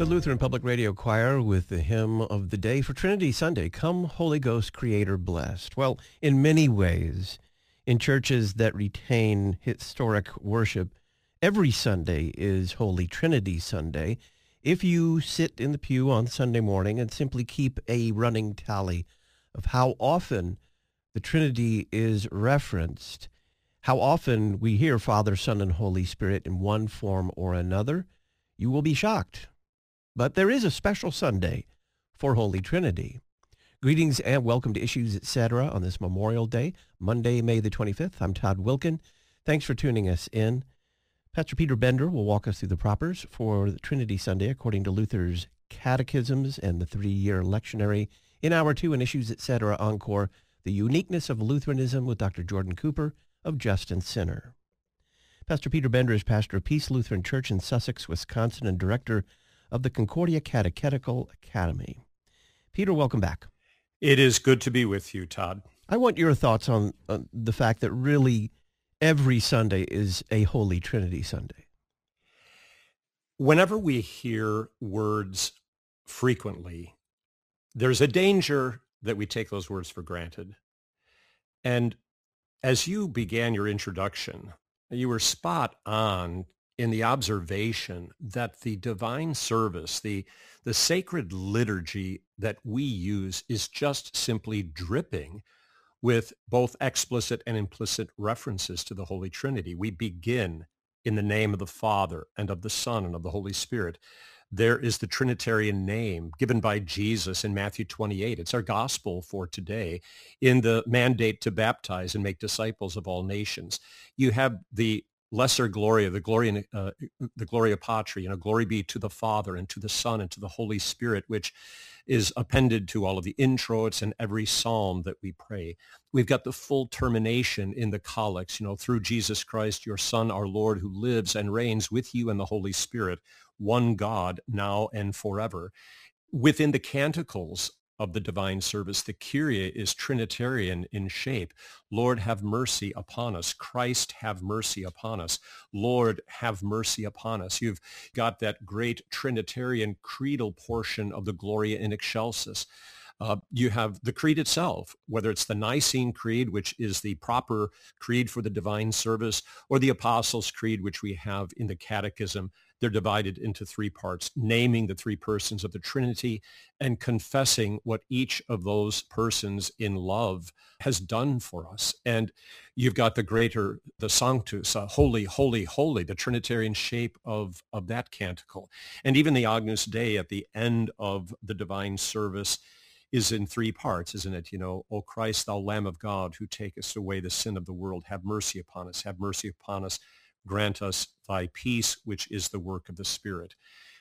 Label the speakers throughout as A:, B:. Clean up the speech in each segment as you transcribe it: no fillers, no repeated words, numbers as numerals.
A: The Lutheran Public Radio Choir with the hymn of the day for Trinity Sunday, Come Holy Ghost Creator Blessed. Well, in many ways, in churches that retain historic worship, every Sunday is Holy Trinity Sunday. If you sit in the pew on Sunday morning and simply keep a running tally of how often the Trinity is referenced, how often we hear Father, Son, and Holy Spirit in one form or another, you will be shocked. But there is a special Sunday for Holy Trinity. Greetings and welcome to Issues Etc. on this Memorial Day, Monday, May the 25th. I'm Todd Wilkin. Thanks for tuning us in. Pastor Peter Bender will walk us through the propers for the Trinity Sunday according to Luther's Catechisms and the 3-year lectionary. In Hour 2 and Issues Etc. Encore, The Uniqueness of Lutheranism with Dr. Jordan Cooper of Just and Sinner. Pastor Peter Bender is pastor of Peace Lutheran Church in Sussex, Wisconsin, and director of the Concordia Catechetical Academy. Peter, welcome back.
B: It is good to be with you, Todd.
A: I want your thoughts on the fact that really every Sunday is a Holy Trinity Sunday.
B: Whenever we hear words frequently, there's a danger that we take those words for granted. And as you began your introduction, you were spot on in the observation that the divine service, the sacred liturgy that we use is just simply dripping with both explicit and implicit references to the Holy Trinity. We begin in the name of the Father and of the Son and of the Holy Spirit. There is the Trinitarian name given by Jesus in Matthew 28. It's our gospel for today in the mandate to baptize and make disciples of all nations. You have the lesser Gloria, the Gloria Patri, glory be to the Father and to the Son and to the Holy Spirit, which is appended to all of the introits and every psalm that we pray. We've got the full termination in the collects, through Jesus Christ, your Son, our Lord, who lives and reigns with you and the Holy Spirit, one God, now and forever. Within the canticles of the divine service, the Kyrie is Trinitarian in shape. Lord, have mercy upon us. Christ, have mercy upon us. Lord, have mercy upon us. You've got that great Trinitarian creedal portion of the Gloria in Excelsis. You have the creed itself, whether it's the Nicene Creed, which is the proper creed for the divine service, or the Apostles' Creed, which we have in the Catechism. They're divided into 3 parts, naming the 3 persons of the Trinity and confessing what each of those persons in love has done for us. And you've got the Sanctus, holy, holy, holy, the Trinitarian shape of that canticle. And even the Agnus Dei at the end of the divine service is in 3 parts, isn't it? O Christ, thou Lamb of God, who takest away the sin of the world, have mercy upon us, have mercy upon us. Grant us thy peace, which is the work of the Spirit.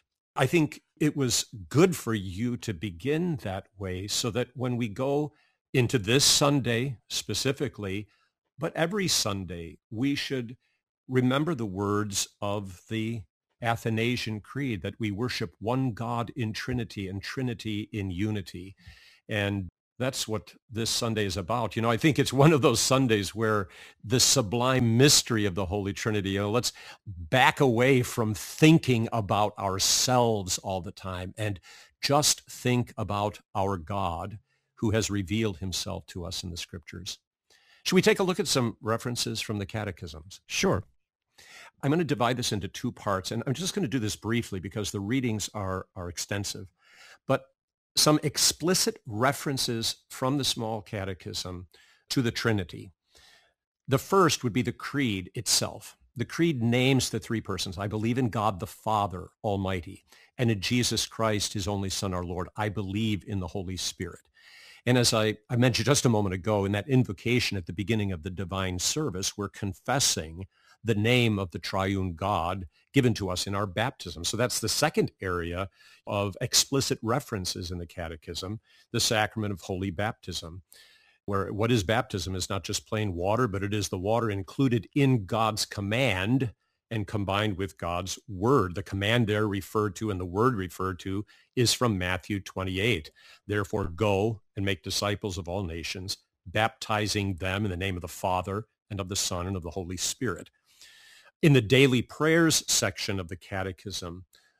B: I think it was good for you to begin that way so that when we go into this Sunday specifically, but every Sunday, we should remember the words of the Athanasian Creed, that we worship one God in Trinity and Trinity in unity. And that's what this Sunday is about. I think it's one of those Sundays where the sublime mystery of the Holy Trinity, let's back away from thinking about ourselves all the time and just think about our God who has revealed himself to us in the Scriptures. Should we take a look at some references from the Catechisms?
A: Sure.
B: I'm going to divide this into 2 parts, and I'm just going to do this briefly because the readings are extensive. But some explicit references from the Small Catechism to the Trinity. The first would be the Creed itself. The Creed names the 3 persons. I believe in God the Father Almighty, and in Jesus Christ, his only Son, our Lord. I believe in the Holy Spirit. And as I mentioned just a moment ago, in that invocation at the beginning of the divine service, we're confessing the name of the triune God given to us in our baptism. So that's the second area of explicit references in the Catechism, the sacrament of holy baptism, where what is baptism is not just plain water, but it is the water included in God's command and combined with God's word. The command there referred to and the word referred to is from Matthew 28. Therefore, go and make disciples of all nations, baptizing them in the name of the Father and of the Son and of the Holy Spirit. In the daily prayers section of the Catechism,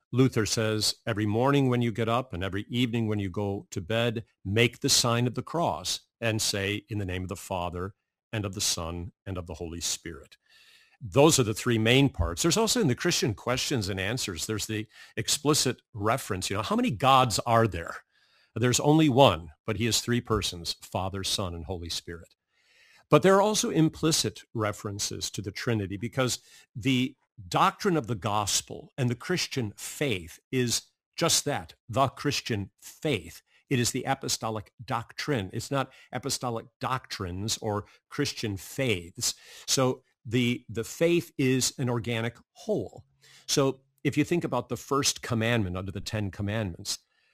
B: Luther says, every morning when you get up and every evening when you go to bed, make the sign of the cross and say, in the name of the Father and of the Son and of the Holy Spirit. Those are the three main parts. There's also in the Christian questions and answers, there's the explicit reference, how many gods are there? There's only one, but he is three persons, Father, Son, and Holy Spirit. But there are also implicit references to the Trinity because the doctrine of the gospel and the Christian faith is just that, the Christian faith. It is the apostolic doctrine. It's not apostolic doctrines or Christian faiths. So the faith is an organic whole. So if you think about the first commandment under the Ten Commandments,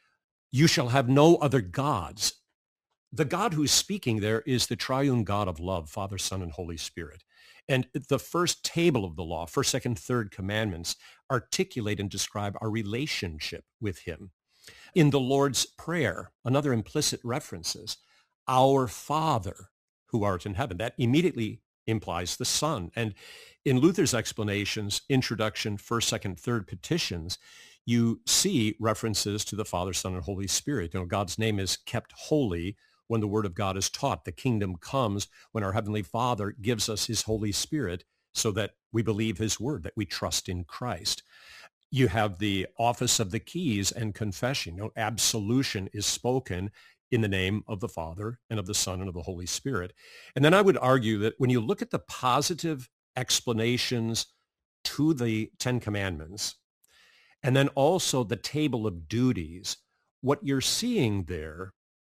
B: you shall have no other gods. The God who's speaking there is the triune God of love, Father, Son, and Holy Spirit. And the first table of the law, first, second, third commandments, articulate and describe our relationship with him. In the Lord's Prayer, another implicit reference is, our Father who art in heaven. That immediately implies the Son. And in Luther's explanations, introduction, first, second, third petitions, you see references to the Father, Son, and Holy Spirit. God's name is kept holy when the word of God is taught. The kingdom comes when our Heavenly Father gives us his Holy Spirit so that we believe his word, that we trust in Christ. You have the office of the keys and confession. Absolution is spoken in the name of the Father and of the Son and of the Holy Spirit. And then I would argue that when you look at the positive explanations to the Ten Commandments, and then also the table of duties, what you're seeing there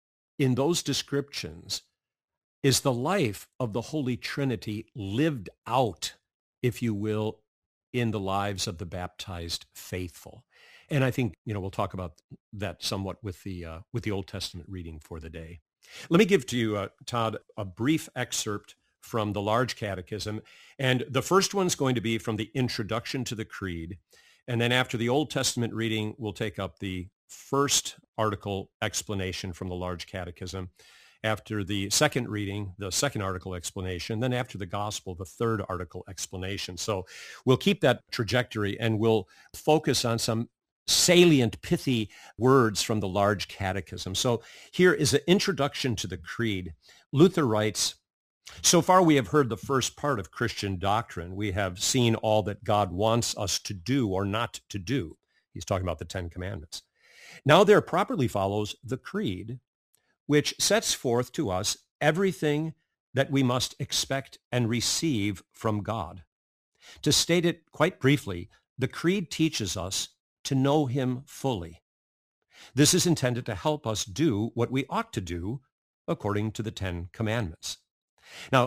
B: in those descriptions is the life of the Holy Trinity lived out, if you will, in the lives of the baptized faithful. And I think, we'll talk about that somewhat with the Old Testament reading for the day. Let me give to you, Todd, a brief excerpt from the Large Catechism. And the first one's going to be from the Introduction to the Creed. And then after the Old Testament reading, we'll take up the first article explanation from the Large Catechism. After the second reading, the second article explanation. Then after the Gospel, the third article explanation. So we'll keep that trajectory and we'll focus on some salient, pithy words from the Large Catechism. So here is an introduction to the Creed. Luther writes, so far we have heard the first part of Christian doctrine. We have seen all that God wants us to do or not to do. He's talking about the Ten Commandments. Now there properly follows the Creed, which sets forth to us everything that we must expect and receive from God. To state it quite briefly, the Creed teaches us to know him fully. This is intended to help us do what we ought to do according to the Ten Commandments. Now,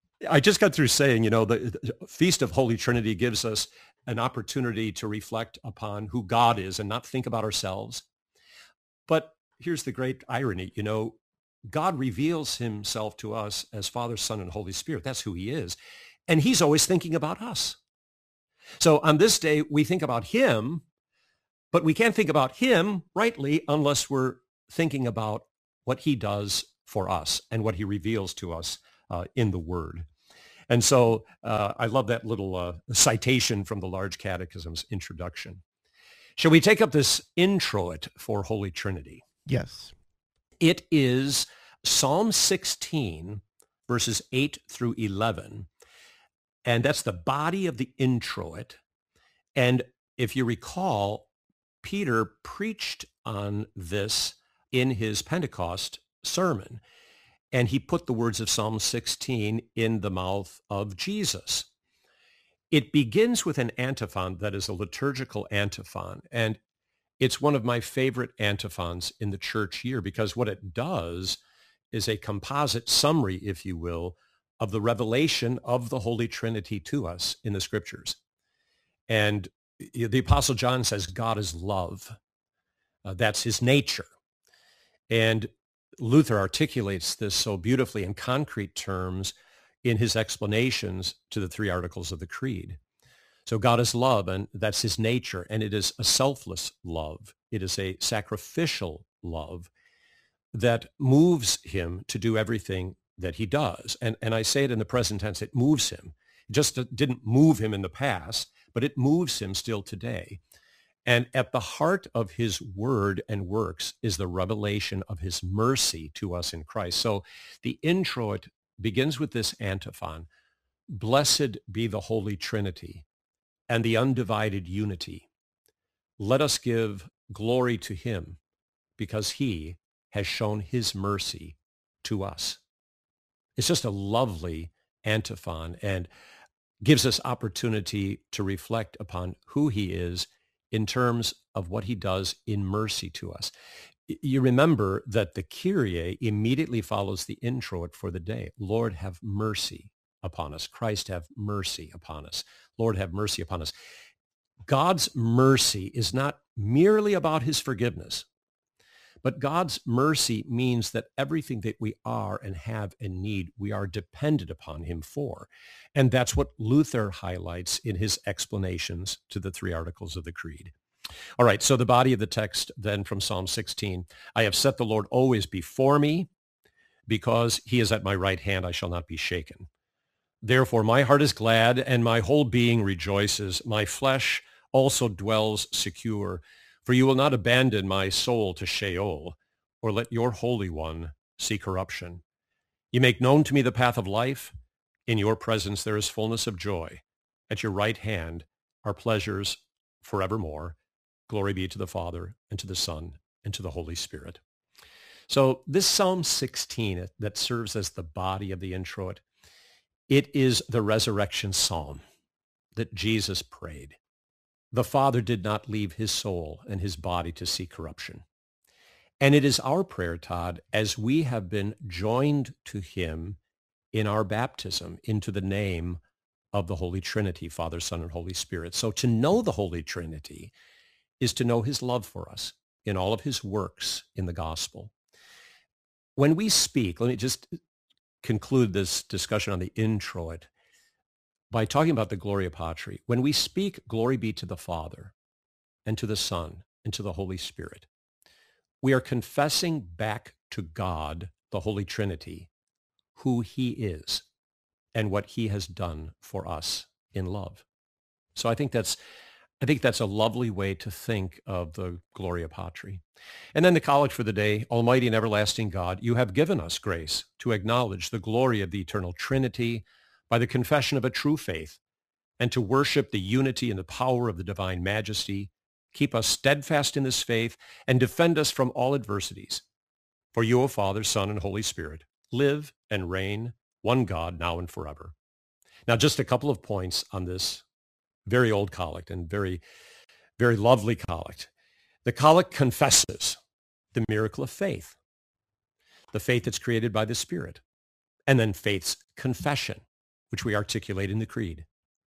B: I just got through saying, the Feast of Holy Trinity gives us an opportunity to reflect upon who God is and not think about ourselves. But here's the great irony, God reveals himself to us as Father, Son, and Holy Spirit. That's who he is. And he's always thinking about us. So on this day, we think about him, but we can't think about him rightly unless we're thinking about what he does for us and what he reveals to us in the Word. And so I love that little citation from the Large Catechism's introduction. Shall we take up this introit for Holy Trinity?
A: Yes.
B: It is Psalm 16, verses 8 through 11. And that's the body of the introit. And if you recall, Peter preached on this in his Pentecost sermon. And he put the words of Psalm 16 in the mouth of Jesus. It begins with an antiphon that is a liturgical antiphon. And it's one of my favorite antiphons in the church year because what it does is a composite summary, if you will, of the revelation of the Holy Trinity to us in the Scriptures. And the Apostle John says God is love. That's his nature. And Luther articulates this so beautifully in concrete terms in his explanations to the three articles of the Creed. So God is love, and that's his nature, and it is a selfless love. It is a sacrificial love that moves him to do everything that he does. And I say it in the present tense, it moves him. It just didn't move him in the past, but it moves him still today. And at the heart of his word and works is the revelation of his mercy to us in Christ. So the introit begins with this antiphon: Blessed be the Holy Trinity and the undivided unity. Let us give glory to him because he has shown his mercy to us. It's just a lovely antiphon and gives us opportunity to reflect upon who he is in terms of what he does in mercy to us. You remember that the Kyrie immediately follows the introit for the day. Lord, have mercy upon us. Christ, have mercy upon us. Lord, have mercy upon us. God's mercy is not merely about his forgiveness, but God's mercy means that everything that we are and have and need, we are dependent upon him for. And that's what Luther highlights in his explanations to the three articles of the Creed. All right, so the body of the text then from Psalm 16, I have set the Lord always before me, because he is at my right hand, I shall not be shaken. Therefore my heart is glad and my whole being rejoices. My flesh also dwells secure, for you will not abandon my soul to Sheol, or let your Holy One see corruption. You make known to me the path of life. In your presence there is fullness of joy. At your right hand are pleasures forevermore. Glory be to the Father, and to the Son, and to the Holy Spirit. So this Psalm 16 that serves as the body of the introit, it is the resurrection psalm that Jesus prayed. The Father did not leave his soul and his body to see corruption. And it is our prayer, Todd, as we have been joined to him in our baptism into the name of the Holy Trinity, Father, Son, and Holy Spirit. So to know the Holy Trinity is to know his love for us in all of his works in the gospel. When we speak, let me just conclude this discussion on the introit by talking about the Gloria Patri. When we speak, glory be to the Father and to the Son and to the Holy Spirit, we are confessing back to God, the Holy Trinity, who he is and what he has done for us in love. So I think that's a lovely way to think of the Gloria Patri. And then the collect for the day: Almighty and everlasting God, you have given us grace to acknowledge the glory of the eternal Trinity by the confession of a true faith, and to worship the unity and the power of the divine majesty. Keep us steadfast in this faith and defend us from all adversities. For you, O Father, Son, and Holy Spirit, live and reign, one God, now and forever. Now, just a couple of points on this very old collect and very, very lovely collect. The collect confesses the miracle of faith, the faith that's created by the Spirit, and then faith's confession, which we articulate in the Creed.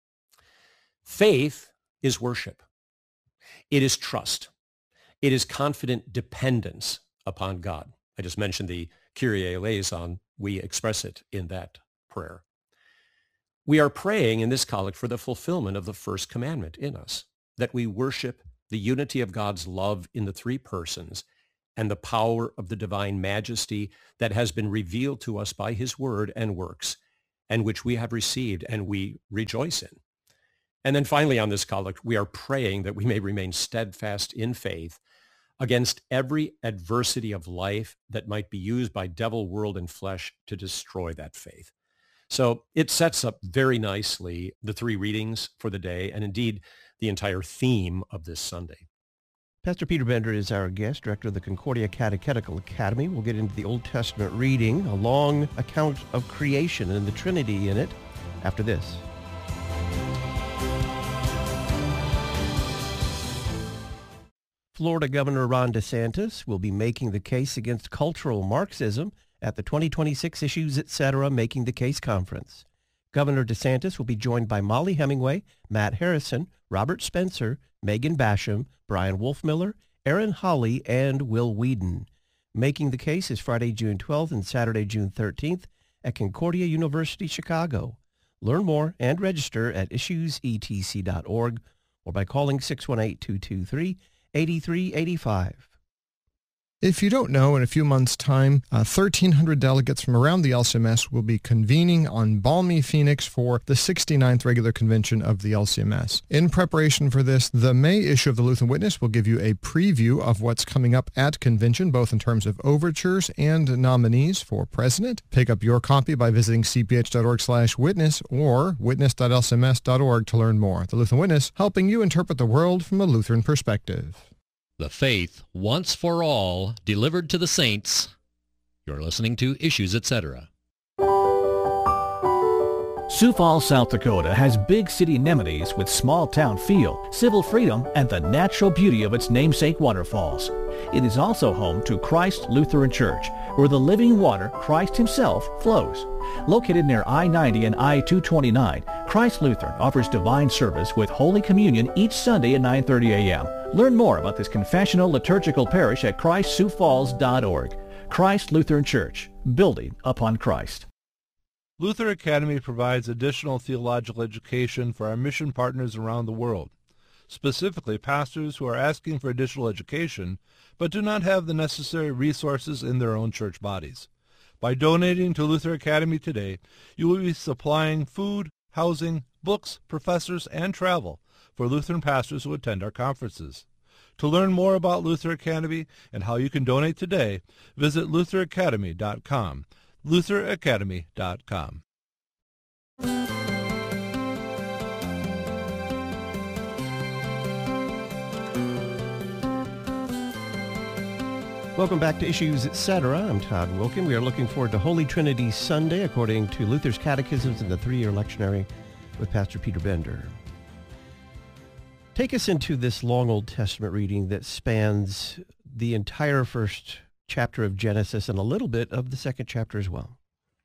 B: Faith is worship. It is trust. It is confident dependence upon God. I just mentioned the Kyrie eleison. We express it in that prayer. We are praying in this collect for the fulfillment of the first commandment in us, that we worship the unity of God's love in the three persons and the power of the divine majesty that has been revealed to us by his word and works, and which we have received and we rejoice in. And then finally on this collect, we are praying that we may remain steadfast in faith against every adversity of life that might be used by devil, world, and flesh to destroy that faith. So it sets up very nicely the three readings for the day, and indeed the entire theme of this Sunday.
A: Pastor Peter Bender is our guest, director of the Concordia Catechetical Academy. We'll get into the Old Testament reading, a long account of creation and the Trinity in it, after this. Florida Governor Ron DeSantis will be making the case against cultural Marxism at the 2026 Issues Etc. Making the Case Conference. Governor DeSantis will be joined by Molly Hemingway, Matt Harrison, Robert Spencer, Megan Basham, Brian Wolfmiller, Aaron Hawley, and Will Whedon. Making the Case is Friday, June 12th and Saturday, June 13th at Concordia University, Chicago. Learn more and register at issuesetc.org or by calling 618-223-8385.
C: If you don't know, in a few months' time, 1,300 delegates from around the LCMS will be convening on balmy Phoenix for the 69th regular convention of the LCMS. In preparation for this, the May issue of the Lutheran Witness will give you a preview of what's coming up at convention, both in terms of overtures and nominees for president. Pick up your copy by visiting cph.org/witness or witness.lcms.org to learn more. The Lutheran Witness, helping you interpret the world from a Lutheran perspective.
D: The faith, once for all, delivered to the saints. You're listening to Issues, Etc.
E: Sioux Falls, South Dakota has big city amenities with small-town feel, civil freedom, and the natural beauty of its namesake waterfalls. It is also home to Christ Lutheran Church, where the living water, Christ himself, flows. Located near I-90 and I-229, Christ Lutheran offers divine service with Holy Communion each Sunday at 9:30 a.m. Learn more about this confessional liturgical parish at ChristSiouxFalls.org. Christ Lutheran Church, building upon Christ.
F: Luther Academy provides additional theological education for our mission partners around the world, specifically pastors who are asking for additional education but do not have the necessary resources in their own church bodies. By donating to Luther Academy today, you will be supplying food, housing, books, professors, and travel for Lutheran pastors who attend our conferences. To learn more about Luther Academy and how you can donate today, visit lutheracademy.com. lutheracademy.com.
A: Welcome back to Issues, Etc. I'm Todd Wilkin. We are looking forward to Holy Trinity Sunday, according to Luther's Catechisms in the 3-year lectionary with Pastor Peter Bender. Take us into this long Old Testament reading that spans the entire first chapter of Genesis and a little bit of the second chapter as well.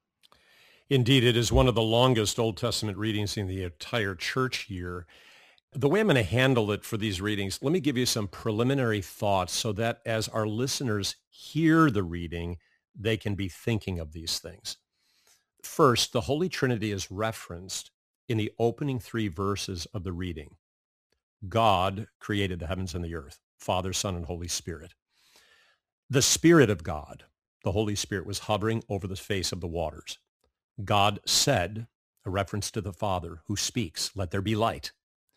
B: Indeed, it is one of the longest Old Testament readings in the entire church year. The way I'm going to handle it for these readings, let me give you some preliminary thoughts so that as our listeners hear the reading, they can be thinking of these things. First, the Holy Trinity is referenced in the opening 3 verses of the reading. God created the heavens and the earth, Father, Son, and Holy Spirit. The Spirit of God, the Holy Spirit, was hovering over the face of the waters. God said, a reference to the Father who speaks, "Let there be light."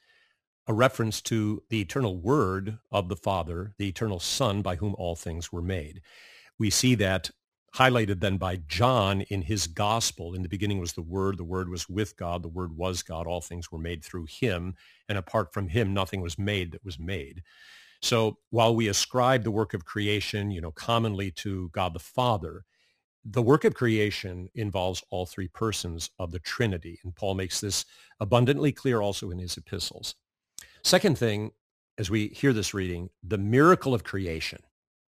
B: A reference to the eternal Word of the Father, the eternal Son by whom all things were made. We see that highlighted then by John in his gospel. In the beginning was the Word was with God, the Word was God, all things were made through him, and apart from him, nothing was made that was made. So while we ascribe the work of creation, commonly to God the Father, the work of creation involves all 3 persons of the Trinity, and Paul makes this abundantly clear also in his epistles. Second thing, as we hear this reading, the miracle of creation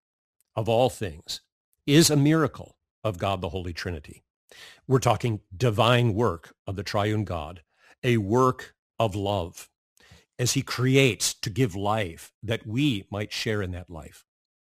B: of all things is a miracle of God the Holy Trinity. We're talking divine work of the triune God, a work of love as he creates to give life that we might share in that life.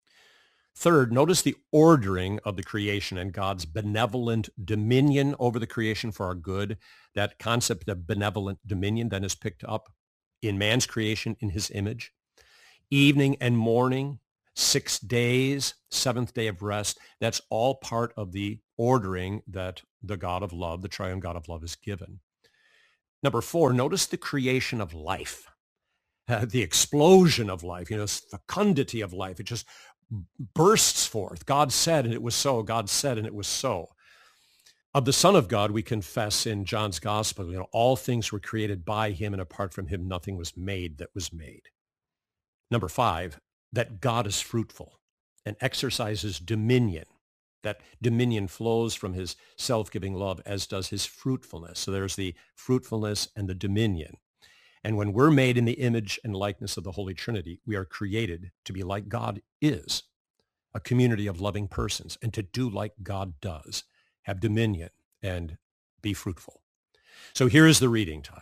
B: Third, notice the ordering of the creation and God's benevolent dominion over the creation for our good. That concept of benevolent dominion then is picked up in man's creation in his image. Evening and morning, 6 days, 7th day of rest. That's all part of the ordering that the God of love, the triune God of love, is given. Number 4, notice the creation of life, the explosion of life, fecundity of life. It just bursts forth. God said, and it was so. God said, and it was so. Of the Son of God, we confess in John's Gospel, all things were created by him, and apart from him, nothing was made that was made. Number 5, that God is fruitful and exercises dominion. That dominion flows from his self-giving love, as does his fruitfulness. So there's the fruitfulness and the dominion. And when we're made in the image and likeness of the Holy Trinity, we are created to be like God is, a community of loving persons, and to do like God does, have dominion and be fruitful. So here is the reading, Todd.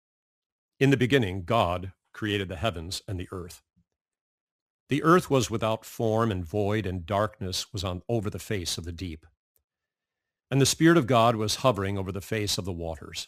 B: In the beginning, God created the heavens and the earth. The earth was without form and void, and darkness was over the face of the deep. And the Spirit of God was hovering over the face of the waters.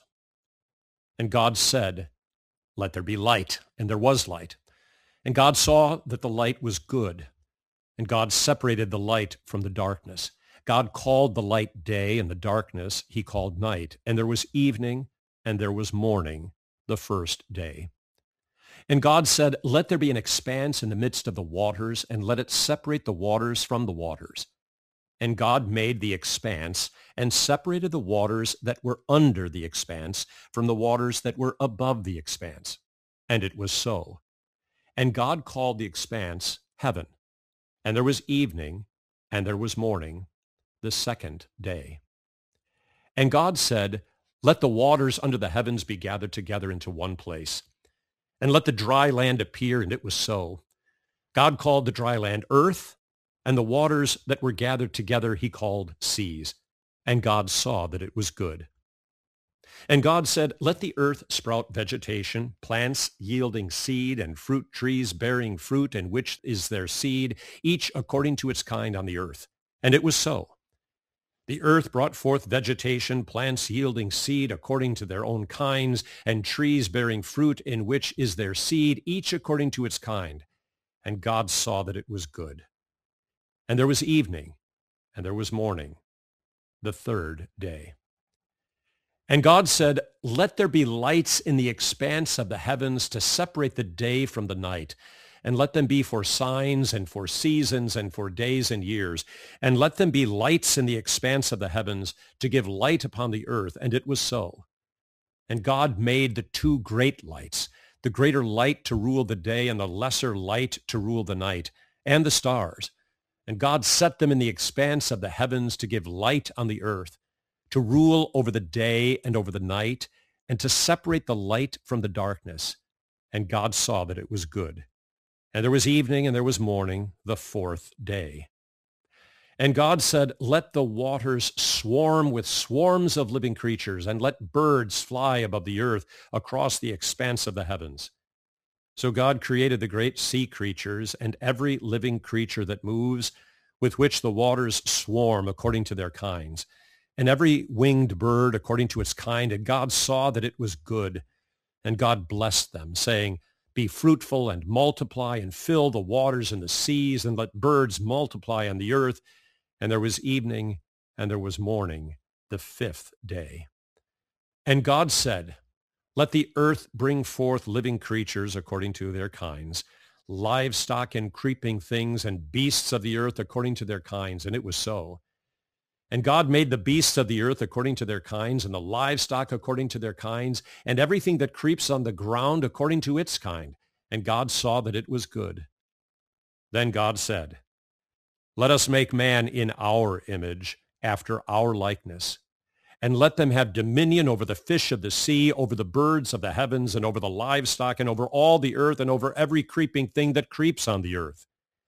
B: And God said, "Let there be light," and there was light. And God saw that the light was good. And God separated the light from the darkness. God called the light day, and the darkness he called night. And there was evening, and there was morning, the first day. And God said, let there be an expanse in the midst of the waters, and let it separate the waters from the waters. And God made the expanse and separated the waters that were under the expanse from the waters that were above the expanse. And it was so. And God called the expanse heaven. And there was evening, and there was morning, the second day. And God said, let the waters under the heavens be gathered together into one place, and let the dry land appear, and it was so. God called the dry land earth, and the waters that were gathered together he called seas. And God saw that it was good. And God said, let the earth sprout vegetation, plants yielding seed, and fruit trees bearing fruit, in which is their seed, each according to its kind on the earth. And it was so. The earth brought forth vegetation, plants yielding seed according to their own kinds, and trees bearing fruit in which is their seed, each according to its kind. And God saw that it was good. And there was evening, and there was morning, the third day. And God said, let there be lights in the expanse of the heavens to separate the day from the night, and let them be for signs and for seasons and for days and years. And let them be lights in the expanse of the heavens to give light upon the earth. And it was so. And God made the two great lights, the greater light to rule the day and the lesser light to rule the night, and the stars. And God set them in the expanse of the heavens to give light on the earth, to rule over the day and over the night, and to separate the light from the darkness. And God saw that it was good. And there was evening, and there was morning, the fourth day. And God said, let the waters swarm with swarms of living creatures, and let birds fly above the earth across the expanse of the heavens. So God created the great sea creatures and every living creature that moves, with which the waters swarm according to their kinds, and every winged bird according to its kind. And God saw that it was good. And God blessed them, saying, be fruitful and multiply and fill the waters and the seas, and let birds multiply on the earth. And there was evening, and there was morning, the fifth day. And God said, let the earth bring forth living creatures according to their kinds, livestock and creeping things, and beasts of the earth according to their kinds. And it was so. And God made the beasts of the earth according to their kinds, and the livestock according to their kinds, and everything that creeps on the ground according to its kind. And God saw that it was good. Then God said, let us make man in our image, after our likeness, and let them have dominion over the fish of the sea, over the birds of the heavens, and over the livestock, and over all the earth, and over every creeping thing that creeps on the earth.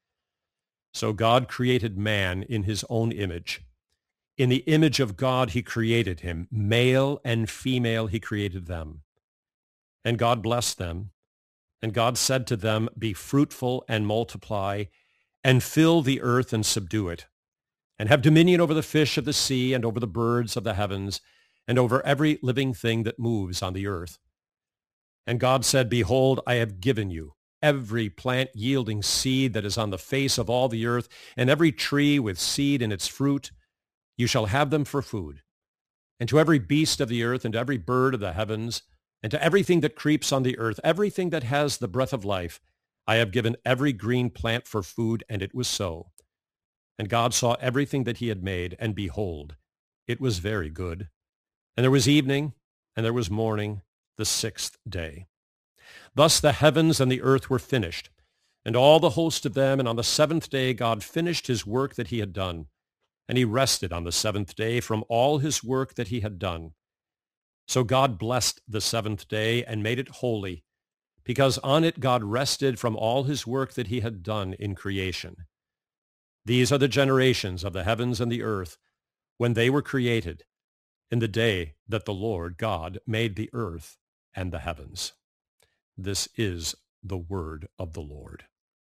B: So God created man in his own image. In the image of God he created him. Male and female he created them. And God blessed them. And God said to them, be fruitful and multiply, and fill the earth and subdue it, and have dominion over the fish of the sea, and over the birds of the heavens, and over every living thing that moves on the earth. And God said, behold, I have given you every plant yielding seed that is on the face of all the earth, and every tree with seed in its fruit. You shall have them for food. And to every beast of the earth, and to every bird of the heavens, and to everything that creeps on the earth, everything that has the breath of life, I have given every green plant for food. And it was so. And God saw everything that he had made, and behold, it was very good. And there was evening, and there was morning, the sixth day. Thus the heavens and the earth were finished, and all the host of them. And on the seventh day God finished his work that he had done. And he rested on the seventh day from all his work that he had done. So God blessed the seventh day and made it holy, because on it God rested from all his work that he had done in creation. These are the generations of the heavens and the earth when they were created, in the day that the Lord God made the earth and the heavens. This is the word of the Lord.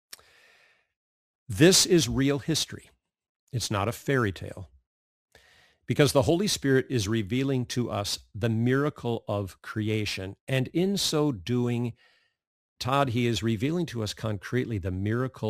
B: This is real history. It's not a fairy tale, because the Holy Spirit is revealing to us the miracle of creation. And in so doing, Todd, he is revealing to us concretely the miracle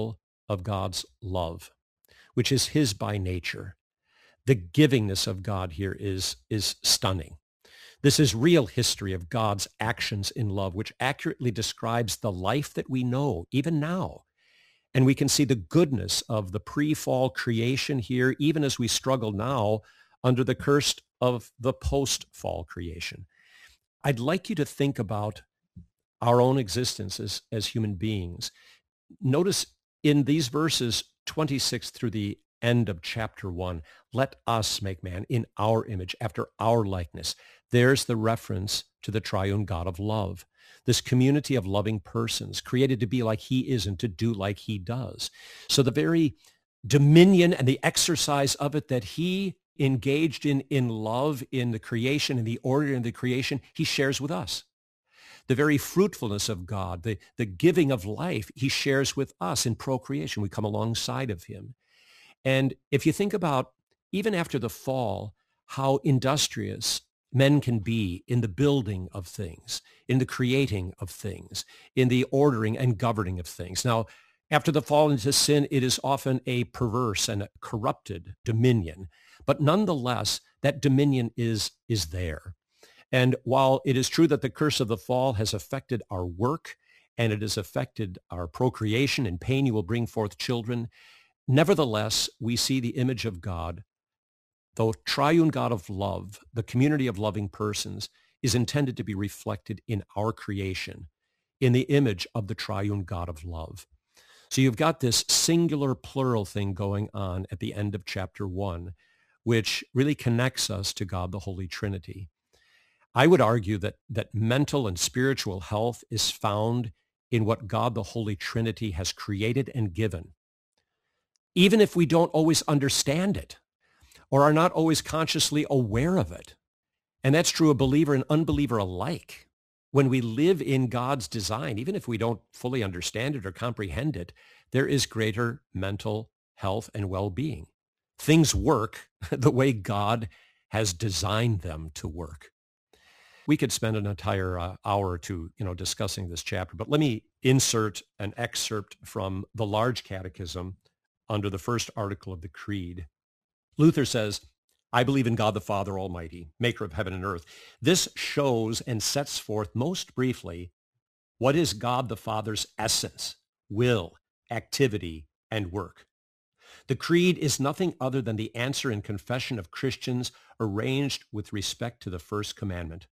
B: of God's love, which is his by nature. The givingness of God here is stunning. This is real history of God's actions in love, which accurately describes the life that we know even now. And we can see the goodness of the pre-fall creation here, even as we struggle now under the curse of the post-fall creation. I'd like you to think about our own existence as human beings. Notice in these verses 26 through the end of chapter 1, let us make man in our image, after our likeness. There's the reference to the triune God of love, this community of loving persons created to be like he is and to do like he does. So the very dominion and the exercise of it that he engaged in love, in the creation, in the order in the creation, he shares with us. The very fruitfulness of God, the giving of life, he shares with us in procreation. We come alongside of him. And if you think about, even after the fall, how industrious men can be in the building of things, in the creating of things, in the ordering and governing of things. Now, after the fall into sin, it is often a perverse and a corrupted dominion. But nonetheless, that dominion is there. And while it is true that the curse of the fall has affected our work and it has affected our procreation, and pain you will bring forth children, nevertheless, we see the image of God, the triune God of love, the community of loving persons, is intended to be reflected in our creation, in the image of the triune God of love. So you've got this singular plural thing going on at the end of chapter 1, which really connects us to God, the Holy Trinity. I would argue that mental and spiritual health is found in what God, the Holy Trinity, has created and given, even if we don't always understand it or are not always consciously aware of it. And that's true of believer and unbeliever alike. When we live in God's design, even if we don't fully understand it or comprehend it, there is greater mental health and well-being. Things work the way God has designed them to work. We could spend an entire hour or two, discussing this chapter, but let me insert an excerpt from the Large Catechism under the first article of the Creed. Luther says, I believe in God the Father Almighty, maker of heaven and earth. This shows and sets forth most briefly what is God the Father's essence, will, activity, and work. The Creed is nothing other than the answer and confession of Christians arranged with respect to the first commandment.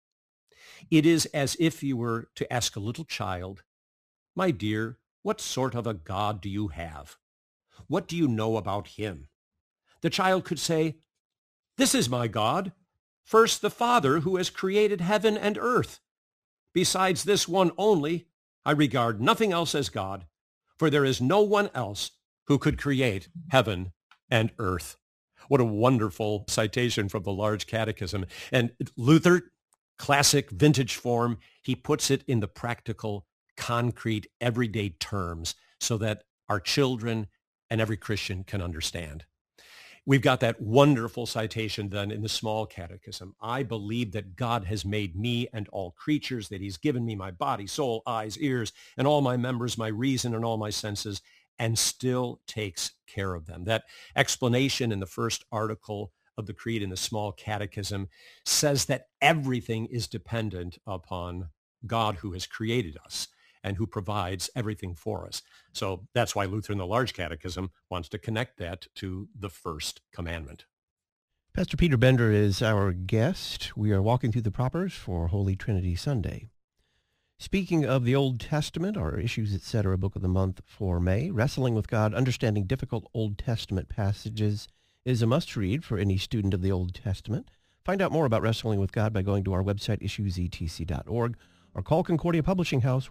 B: It is as if you were to ask a little child, my dear, what sort of a God do you have? What do you know about him? The child could say, this is my God, first the Father who has created heaven and earth. Besides this one only, I regard nothing else as God, for there is no one else who could create heaven and earth. What a wonderful citation from the Large Catechism. And Luther, classic vintage form, he puts it in the practical, concrete, everyday terms so that our children and every Christian can understand. We've got that wonderful citation then in the Small Catechism. I believe that God has made me and all creatures, that he's given me my body, soul, eyes, ears, and all my members, my reason and all my senses, and still takes care of them. That explanation in the first article of the Creed in the Small Catechism says that everything is dependent upon God who has created us and who provides everything for us. So that's why Luther in the Large Catechism wants to connect that to the first commandment.
A: Pastor Peter Bender is our guest. We are walking through the propers for Holy Trinity Sunday. Speaking of the Old Testament, our Issues Etc. book of the month for May, Wrestling with God, Understanding Difficult Old Testament Passages is a must-read for any student of the Old Testament. Find out more about Wrestling with God by going to our website, issuesetc.org, or call Concordia Publishing House,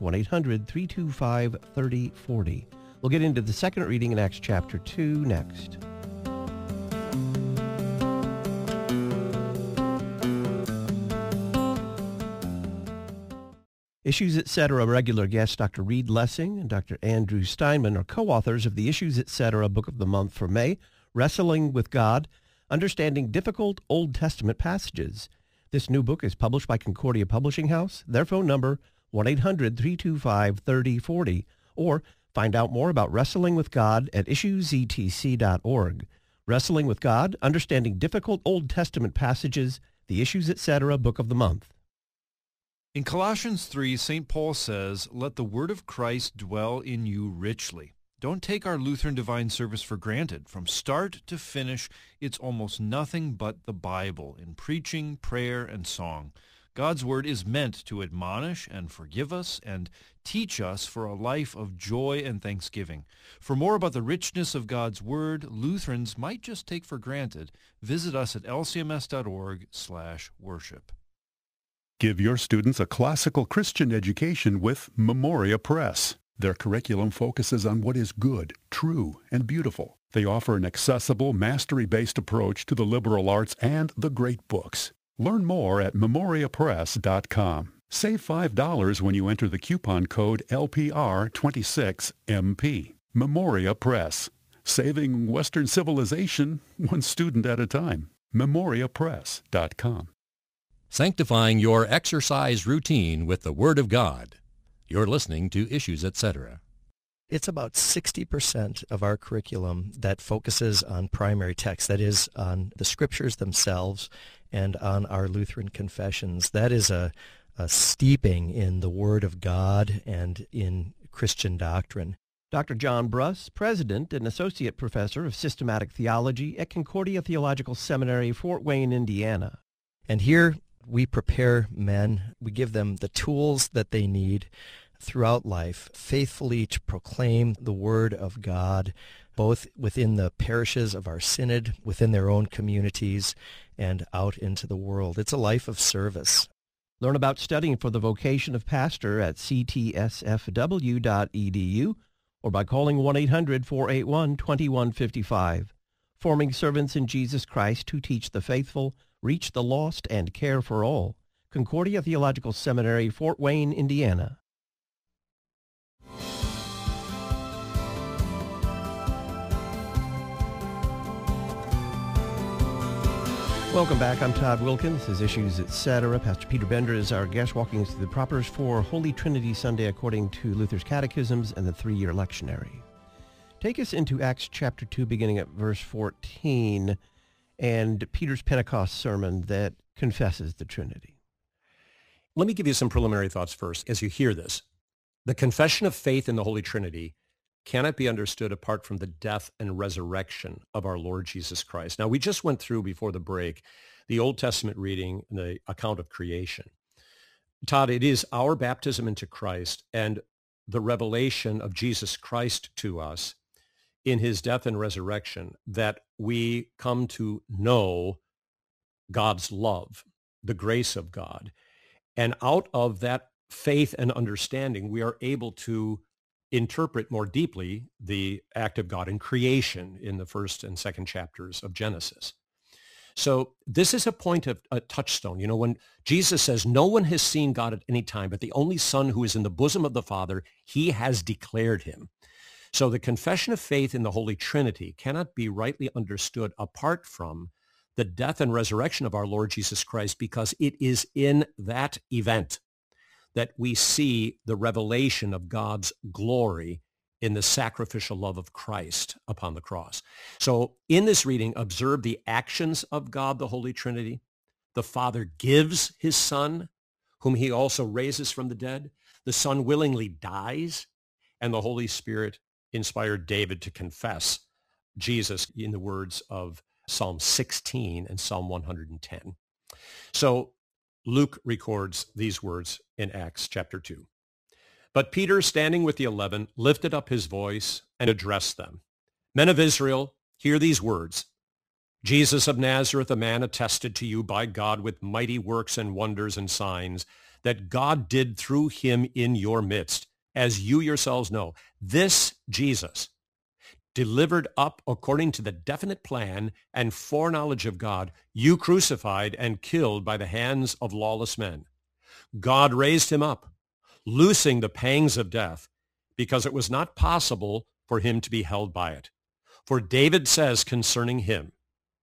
A: 1-800-325-3040. We'll get into the second reading in Acts chapter 2 next. Issues Etc. regular guests Dr. Reed Lessing and Dr. Andrew Steinman are co-authors of the Issues Etc. book of the month for May, Wrestling with God, Understanding Difficult Old Testament Passages. This new book is published by Concordia Publishing House. Their phone number, 1-800-325-3040, or Find out more about Wrestling with God at issuesetc.org. Wrestling with God, Understanding Difficult Old Testament Passages, the Issues Etc. Book of the Month.
G: In Colossians 3, St. Paul says, "Let the word of Christ dwell in you richly." Don't take our Lutheran Divine Service for granted. From start to finish, it's almost nothing but the Bible in preaching, prayer, and song. God's Word is meant to admonish and forgive us and teach us for a life of joy and thanksgiving. For more about the richness of God's Word, Lutherans might just take for granted, visit us at lcms.org/worship.
H: Give your students a classical Christian education with Memoria Press. Their curriculum focuses on what is good, true, and beautiful. They offer an accessible, mastery-based approach to the liberal arts and the great books. Learn more at memoriapress.com. Save $5 when you enter the coupon code LPR26MP. Memoria Press. Saving Western civilization one student at a time. memoriapress.com.
D: Sanctifying your exercise routine with the Word of God. You're listening to Issues Etc.
I: It's about 60% of our curriculum that focuses on primary text, that is, on the scriptures themselves and on our Lutheran confessions. That is a steeping in the Word of God and in Christian doctrine.
A: Dr. John Bruss, President and Associate Professor of Systematic Theology at Concordia Theological Seminary, Fort Wayne, Indiana.
I: And here we prepare men, we give them the tools that they need throughout life, faithfully to proclaim the Word of God, both within the parishes of our synod, within their own communities, and out into the world. It's a life of service.
A: Learn about studying for the vocation of pastor at ctsfw.edu or by calling 1-800-481-2155. Forming servants in Jesus Christ who teach the faithful, reach the lost, and care for all. Concordia Theological Seminary, Fort Wayne, Indiana. Welcome back. I'm Todd Wilkins. This is Issues Etc. Pastor Peter Bender is our guest, walking us through the propers for Holy Trinity Sunday according to Luther's Catechisms and the 3-year lectionary. Take us into Acts chapter 2, beginning at verse 14, and Peter's Pentecost sermon that confesses the Trinity.
B: Let me give you some preliminary thoughts first as you hear this. The confession of faith in the Holy Trinity cannot be understood apart from the death and resurrection of our Lord Jesus Christ. Now, we just went through before the break the Old Testament reading and the account of creation. Todd, it is our baptism into Christ and the revelation of Jesus Christ to us in his death and resurrection that we come to know God's love, the grace of God. And out of that faith and understanding, we are able to interpret more deeply the act of God in creation in the first and second chapters of Genesis. So this is a point of a touchstone. You know, when Jesus says, no one has seen God at any time, but the only Son who is in the bosom of the Father, he has declared him. So the confession of faith in the Holy Trinity cannot be rightly understood apart from the death and resurrection of our Lord Jesus Christ, because it is in that event that we see the revelation of God's glory in the sacrificial love of Christ upon the cross. So in this reading, observe the actions of God, the Holy Trinity. The Father gives his Son, whom he also raises from the dead. The Son willingly dies, and the Holy Spirit inspired David to confess Jesus in the words of Psalm 16 and Psalm 110. So Luke records these words in Acts chapter 2. But Peter, standing with the 11, lifted up his voice and addressed them. Men of Israel, hear these words. Jesus of Nazareth, a man attested to you by God with mighty works and wonders and signs that God did through him in your midst, as you yourselves know. This Jesus, delivered up according to the definite plan and foreknowledge of God, you crucified and killed by the hands of lawless men. God raised him up, loosing the pangs of death, because it was not possible for him to be held by it. For David says concerning him,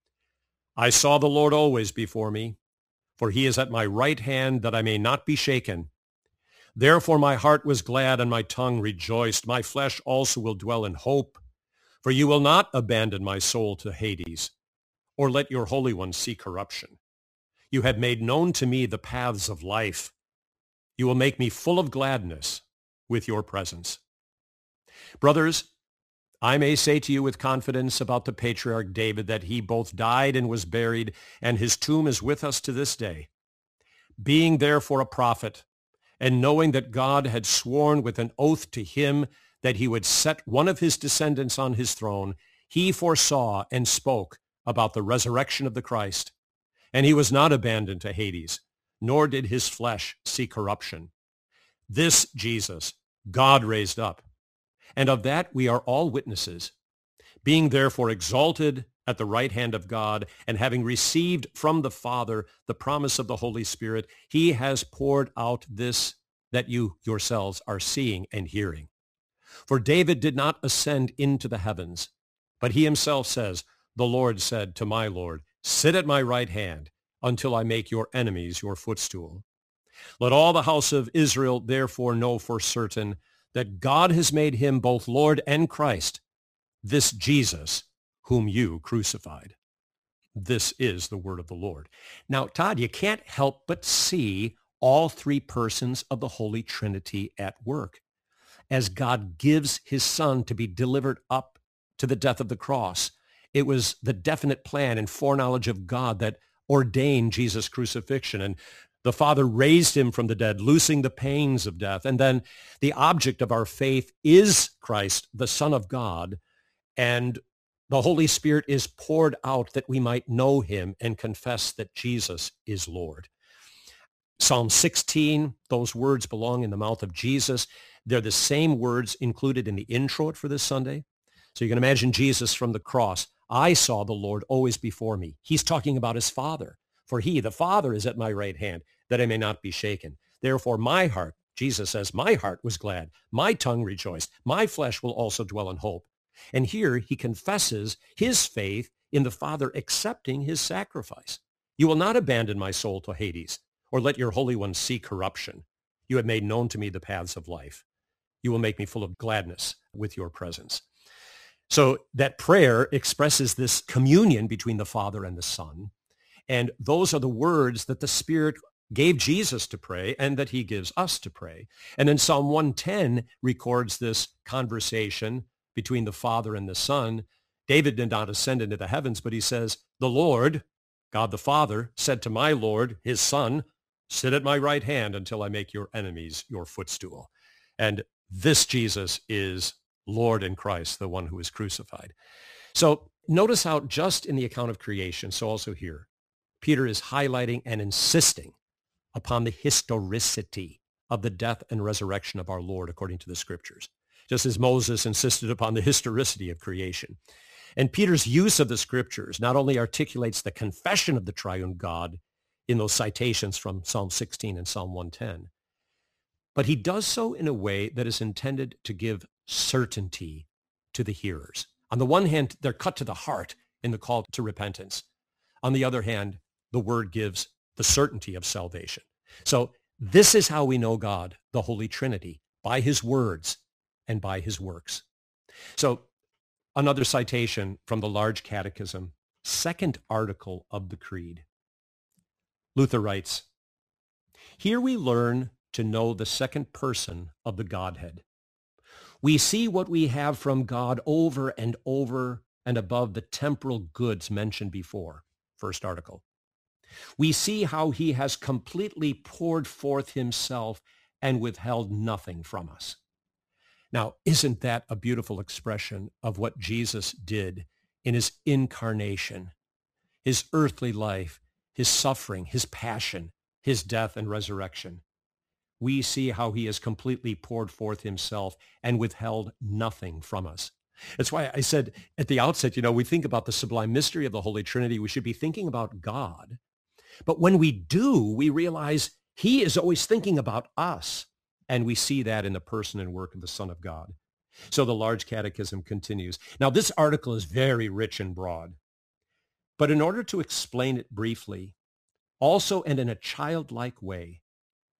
B: I saw the Lord always before me, for he is at my right hand that I may not be shaken. Therefore my heart was glad and my tongue rejoiced. My flesh also will dwell in hope. For you will not abandon my soul to Hades, or let your Holy One see corruption. You have made known to me the paths of life. You will make me full of gladness with your presence. Brothers, I may say to you with confidence about the patriarch David that he both died and was buried, and his tomb is with us to this day. Being therefore a prophet, and knowing that God had sworn with an oath to him that he would set one of his descendants on his throne, he foresaw and spoke about the resurrection of the Christ. And he was not abandoned to Hades, nor did his flesh see corruption. This Jesus God raised up, and of that we are all witnesses. Being therefore exalted at the right hand of God, and having received from the Father the promise of the Holy Spirit, he has poured out this that you yourselves are seeing and hearing. For David did not ascend into the heavens, but he himself says, the Lord said to my Lord, sit at my right hand until I make your enemies your footstool. Let all the house of Israel therefore know for certain that God has made him both Lord and Christ, this Jesus whom you crucified. This is the word of the Lord. Now, Todd, you can't help but see all three persons of the Holy Trinity at work as God gives his Son to be delivered up to the death of the cross. It was the definite plan and foreknowledge of God that ordained Jesus' crucifixion, and the Father raised him from the dead, loosing the pains of death. And then the object of our faith is Christ, the Son of God, and the Holy Spirit is poured out that we might know him and confess that Jesus is Lord. Psalm 16, those words belong in the mouth of Jesus. They're the same words included in the intro for this Sunday. So you can imagine Jesus from the cross. I saw the Lord always before me. He's talking about his Father. For he, the Father, is at my right hand, that I may not be shaken. Therefore my heart, Jesus says, my heart was glad. My tongue rejoiced. My flesh will also dwell in hope. And here he confesses his faith in the Father accepting his sacrifice. You will not abandon my soul to Hades, or let your Holy One see corruption. You have made known to me the paths of life. You will make me full of gladness with your presence. So that prayer expresses this communion between the Father and the Son. And those are the words that the Spirit gave Jesus to pray and that he gives us to pray. And then Psalm 110 records this conversation between the Father and the Son. David did not ascend into the heavens, but he says, the Lord, God the Father, said to my Lord, his Son, sit at my right hand until I make your enemies your footstool. And this Jesus is Lord in Christ, the one who is crucified. So notice how just in the account of creation, so also here, Peter is highlighting and insisting upon the historicity of the death and resurrection of our Lord according to the scriptures, just as Moses insisted upon the historicity of creation. And Peter's use of the scriptures not only articulates the confession of the triune God in those citations from Psalm 16 and Psalm 110, but he does so in a way that is intended to give certainty to the hearers. On the one hand, they're cut to the heart in the call to repentance. On the other hand, the word gives the certainty of salvation. So this is how we know God, the Holy Trinity, by his words and by his works. So another citation from the Large Catechism, second article of the Creed. Luther writes, here we learn to know the second person of the Godhead. We see what we have from God over and above the temporal goods mentioned before, first article. We see how he has completely poured forth himself and withheld nothing from us. Now, isn't that a beautiful expression of what Jesus did in his incarnation, his earthly life, his suffering, his passion, his death and resurrection? We see how he has completely poured forth himself and withheld nothing from us. That's why I said at the outset, we think about the sublime mystery of the Holy Trinity. We should be thinking about God. But when we do, we realize he is always thinking about us. And we see that in the person and work of the Son of God. So the Large Catechism continues. Now, this article is very rich and broad. But in order to explain it briefly, also and in a childlike way,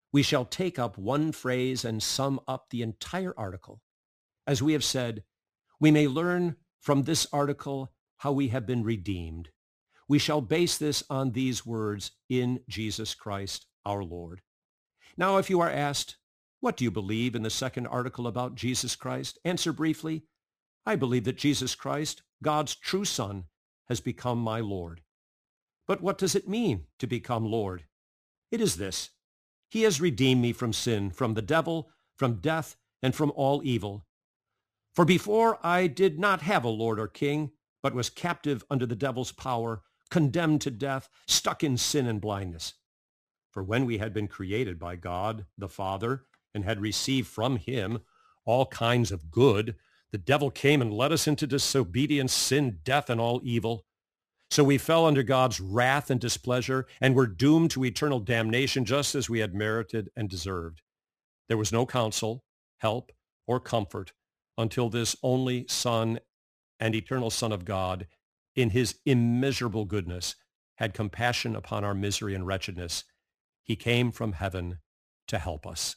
B: we shall take up one phrase and sum up the entire article. As we have said, we may learn from this article how we have been redeemed. We shall base this on these words, in Jesus Christ our Lord. Now, if you are asked, what do you believe in the second article about Jesus Christ? Answer briefly, I believe that Jesus Christ, God's true Son, has become my Lord. But what does it mean to become Lord? It is this. He has redeemed me from sin, from the devil, from death, and from all evil. For before I did not have a Lord or King, but was captive under the devil's power, condemned to death, stuck in sin and blindness. For when we had been created by God, the Father, and had received from him all kinds of good, the devil came and led us into disobedience, sin, death, and all evil. So we fell under God's wrath and displeasure and were doomed to eternal damnation just as we had merited and deserved. There was no counsel, help, or comfort until this only Son and eternal Son of God, in his immeasurable goodness, had compassion upon our misery and wretchedness. He came from heaven to help us.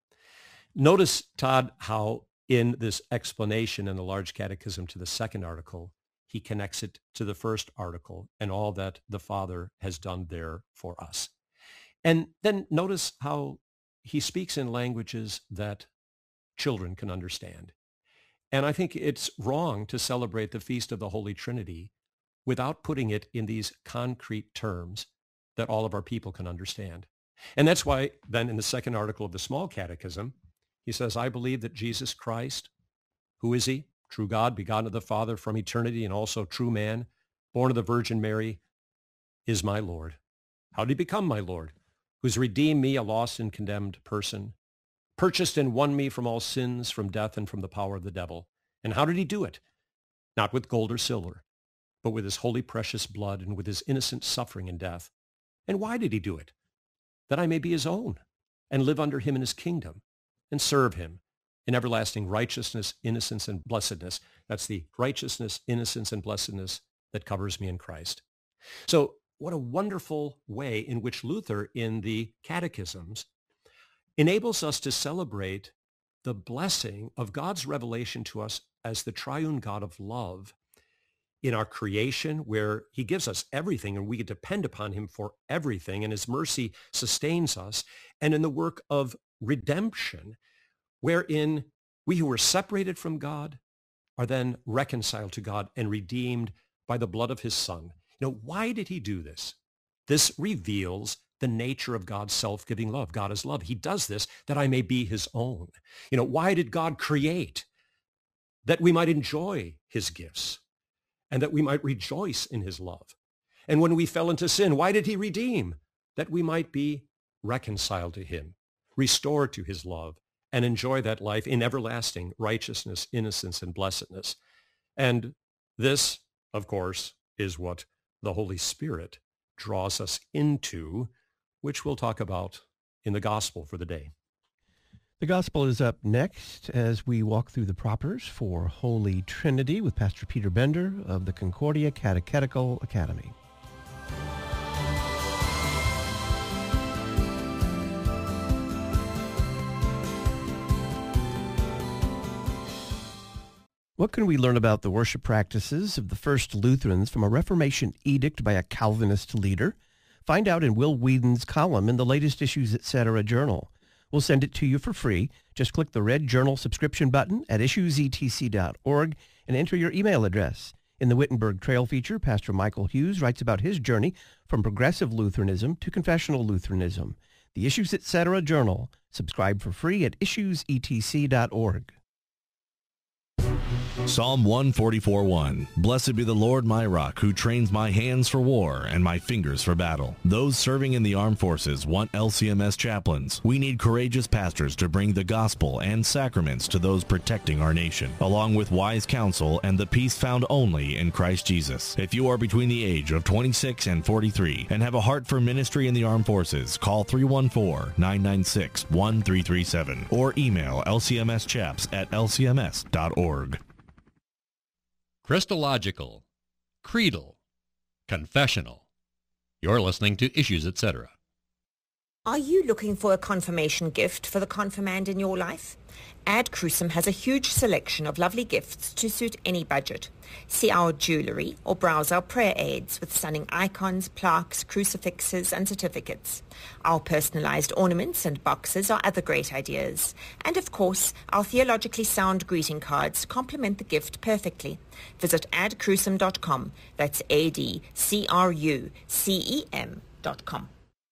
B: Notice, Todd, how in this explanation in the Large Catechism to the second article, he connects it to the first article and all that the Father has done there for us. And then notice how he speaks in languages that children can understand. And I think it's wrong to celebrate the Feast of the Holy Trinity without putting it in these concrete terms that all of our people can understand. And that's why then in the second article of the Small Catechism, he says, I believe that Jesus Christ, who is he? True God, begotten of the Father from eternity and also true man, born of the Virgin Mary, is my Lord. How did he become my Lord? Who's redeemed me, a lost and condemned person, purchased and won me from all sins, from death, and from the power of the devil. And how did he do it? Not with gold or silver, but with his holy precious blood and with his innocent suffering and death. And why did he do it? That I may be his own and live under him in his kingdom and serve him in everlasting righteousness, innocence, and blessedness. That's the righteousness, innocence, and blessedness that covers me in Christ. So what a wonderful way in which Luther in the catechisms enables us to celebrate the blessing of God's revelation to us as the triune God of love in our creation, where he gives us everything and we depend upon him for everything, and his mercy sustains us, and in the work of redemption, wherein we who were separated from God are then reconciled to God and redeemed by the blood of his Son. Why did he do this? This reveals the nature of God's self-giving love. God is love. He does this that I may be his own. Why did God create? That we might enjoy his gifts and that we might rejoice in his love. And when we fell into sin, why did he redeem? That we might be reconciled to him, restored to his love, and enjoy that life in everlasting righteousness, innocence, and blessedness. And this, of course, is what the Holy Spirit draws us into, which we'll talk about in the gospel for the day.
A: The gospel is up next as we walk through the propers for Holy Trinity with Pastor Peter Bender of the Concordia Catechetical Academy. What can we learn about the worship practices of the first Lutherans from a Reformation edict by a Calvinist leader? Find out in Will Whedon's column in the latest Issues Etc. journal. We'll send it to you for free. Just click the red journal subscription button at issuesetc.org and enter your email address. In the Wittenberg Trail feature, Pastor Michael Hughes writes about his journey from progressive Lutheranism to confessional Lutheranism. The Issues Etc. journal. Subscribe for free at issuesetc.org.
J: Psalm 144:1. Blessed be the Lord my rock, who trains my hands for war and my fingers for battle. Those serving in the armed forces want LCMS chaplains. We need courageous pastors to bring the gospel and sacraments to those protecting our nation, along with wise counsel and the peace found only in Christ Jesus. If you are between the age of 26 and 43 and have a heart for ministry in the armed forces, call 314-996-1337 or email lcmschaps@lcms.org.
D: Christological, creedal, confessional. You're listening to Issues Etc.
K: Are you looking for a confirmation gift for the confirmand in your life? Ad Crucem has a huge selection of lovely gifts to suit any budget. See our jewelry or browse our prayer aids with stunning icons, plaques, crucifixes and certificates. Our personalized ornaments and boxes are other great ideas. And of course, our theologically sound greeting cards complement the gift perfectly. Visit adcrucem.com. That's ADCRUCEM.com.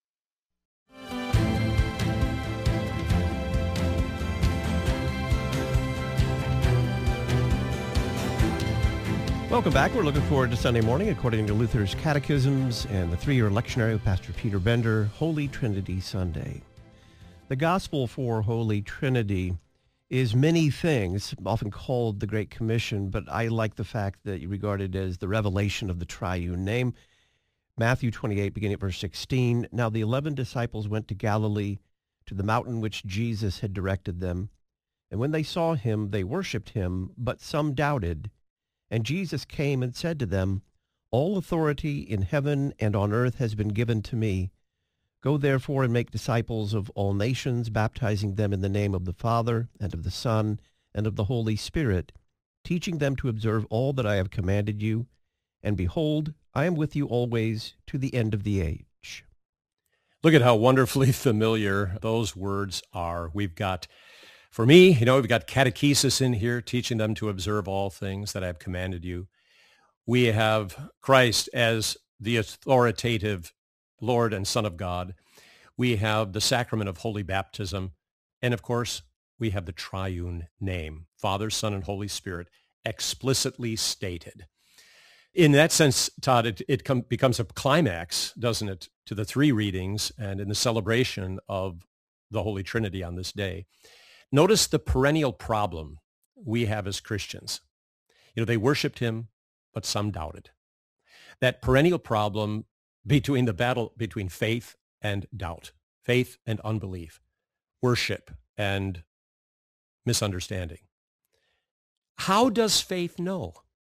A: Welcome back. We're looking forward to Sunday morning according to Luther's Catechisms and the 3-year lectionary with Pastor Peter Bender, Holy Trinity Sunday. The gospel for Holy Trinity is many things, often called the Great Commission, but I like the fact that you regard it as the revelation of the triune name. Matthew 28, beginning at verse 16, Now the 11 disciples went to Galilee, to the mountain which Jesus had directed them. And when they saw him, they worshipped him, but some doubted. And Jesus came and said to them, All authority in heaven and on earth has been given to me. Go therefore and make disciples of all nations, baptizing them in the name of the Father, and of the Son, and of the Holy Spirit, teaching them to observe all that I have commanded you. And behold, I am with you always to the end of the age.
B: Look at how wonderfully familiar those words are. We've got, for me, we've got catechesis in here, teaching them to observe all things that I have commanded you. We have Christ as the authoritative Lord and Son of God. We have the sacrament of holy baptism. And of course, we have the triune name, Father, Son, and Holy Spirit, explicitly stated. In that sense, Todd, it becomes a climax, doesn't it, to the 3 readings and in the celebration of the Holy Trinity on this day. Notice the perennial problem we have as Christians. They worshiped him, but some doubted. That perennial problem between the battle between faith and doubt, faith and unbelief, worship and misunderstanding. How does faith know?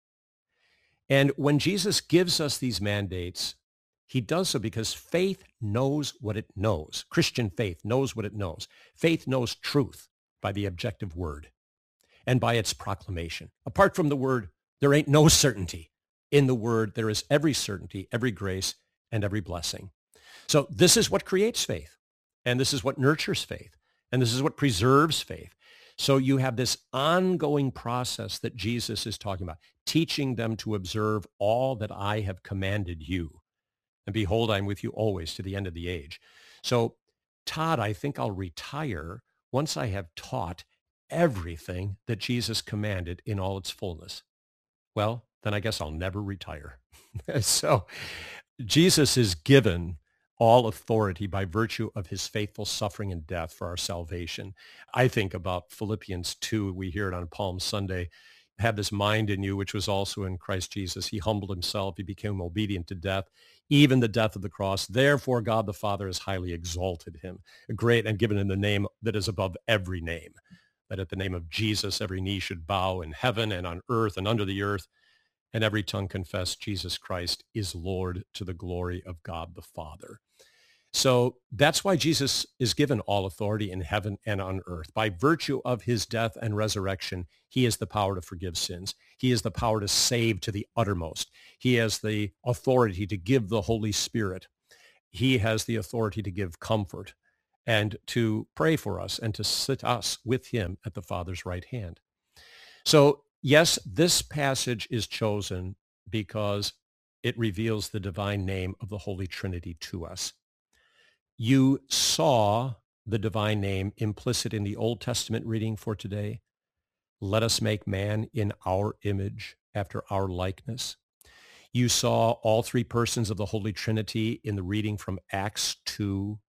B: And when Jesus gives us these mandates, he does so because faith knows what it knows. Christian faith knows what it knows. Faith knows truth by the objective word and by its proclamation. Apart from the word, there ain't no certainty. In the word, there is every certainty, every grace, and every blessing. So this is what creates faith, and this is what nurtures faith, and this is what preserves faith. So you have this ongoing process that Jesus is talking about, teaching them to observe all that I have commanded you. And behold, I'm with you always to the end of the age. So, Todd, I think I'll retire once I have taught everything that Jesus commanded in all its fullness. Well, then I guess I'll never retire. So Jesus is given all authority by virtue of his faithful suffering and death for our salvation. I think about Philippians 2. We hear it on Palm Sunday. Have this mind in you, which was also in Christ Jesus. He humbled himself. He became obedient to death, even the death of the cross. Therefore, God the Father has highly exalted him, great, and given him the name that is above every name, that at the name of Jesus, every knee should bow in heaven and on earth and under the earth, and every tongue confess Jesus Christ is Lord to the glory of God the Father. So that's why Jesus is given all authority in heaven and on earth. By virtue of his death and resurrection, he has the power to forgive sins. He has the power to save to the uttermost. He has the authority to give the Holy Spirit. He has the authority to give comfort and to pray for us and to sit us with him at the Father's right hand. So yes, this passage is chosen because it reveals the divine name of the Holy Trinity to us. You saw the divine name implicit in the Old Testament reading for today. Let us make man in our image, after our likeness. You saw all 3 persons of the Holy Trinity in the reading from Acts 2